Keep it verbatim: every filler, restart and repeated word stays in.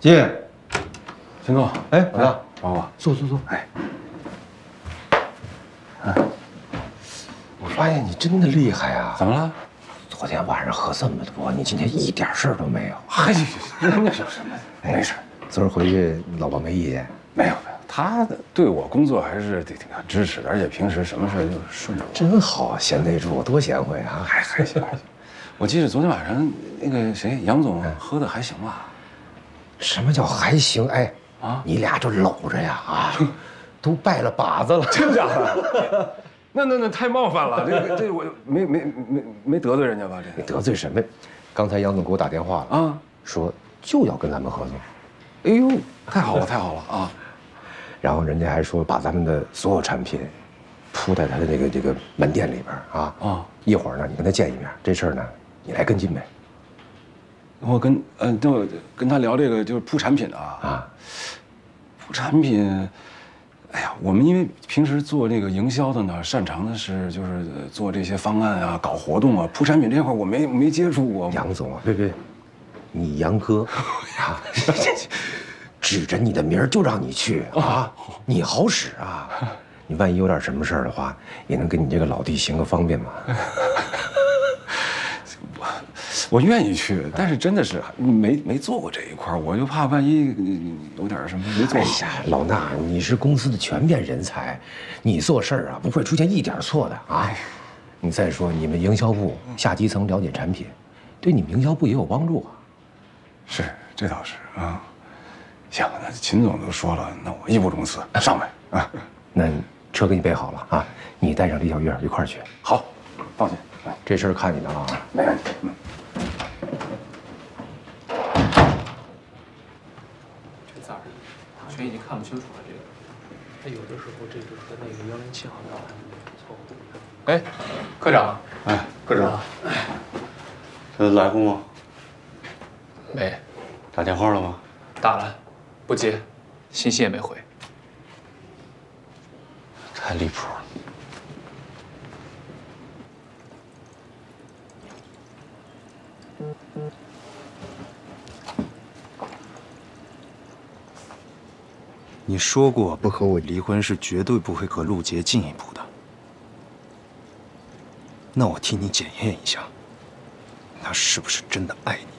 进。 秦总， 哎，老大， 帮我坐坐坐。哎，啊，我发现你真的厉害啊！ 怎么了？ 昨天晚上喝这么多，你今天一点事儿都没有。 嗨，那有什么？没事。 昨儿回去，老婆没意见？ 没有没有，他对我工作还是挺挺支持的，而且平时什么事就顺着我。 真好，贤内助多贤惠啊！ 还还行还行。我记得昨天晚上那个谁杨总喝的还行吧？ 什么叫还行？哎啊，你俩就搂着呀啊，都拜了把子了， 真假的？那那那太冒犯了，这个这我没没没没得罪人家吧？这你得罪什么？刚才杨总给我打电话了啊，说就要跟咱们合作。 哎呦，太好了太好了啊！ 然后人家还说把咱们的所有产品铺在他的这个这个门店里边啊啊！一会儿呢，你跟他见一面，这事儿呢，你来跟进呗。 我跟嗯，就跟他聊这个就是铺产品啊啊，铺产品。哎呀，我们因为平时做这个营销的呢，擅长的是就是做这些方案啊，搞活动啊，铺产品这块我没没接触过。 杨总啊，别别，你杨哥啊，指着你的名儿就让你去啊，你好使啊！你万一有点什么事儿的话，也能给你这个老弟行个方便嘛。 我我愿意去，但是真的是没没做过这一块，我就怕万一有点什么没做好。 哎呀，老衲，你是公司的全面人才，你做事儿啊不会出现一点错的啊。你再说，你们营销部下基层了解产品，对你们营销部也有帮助啊。 是，这倒是啊。行，那秦总都说了，那我义不容辞，上呗啊。 那车给你备好了啊，你带上李小月一块儿去。 好，放心， 这事儿看你的啊。 没问题。嗯。 这字儿，全已经看不清楚了。这个，它有的时候这个和那个幺零七号码还错误。哎，科长。 哎，科长。这来过吗？ 没。 打电话了吗？ 打了，不接，信息也没回。 太离谱了。 你说过不和我离婚是绝对不会和陆杰进一步的，那我替你检验一下，他是不是真的爱你？